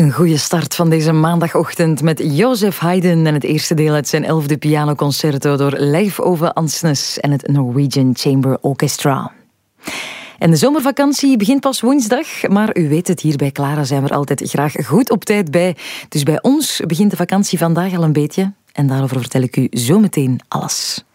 Een goede start van deze maandagochtend met Joseph Haydn en het eerste deel uit zijn 11e pianoconcerto door Leif Ove Andsnes en het Norwegian Chamber Orchestra. En de zomervakantie begint pas woensdag, maar u weet het, hier bij Clara zijn we er altijd graag goed op tijd bij. Dus bij ons begint de vakantie vandaag al een beetje en daarover vertel ik u zo meteen alles.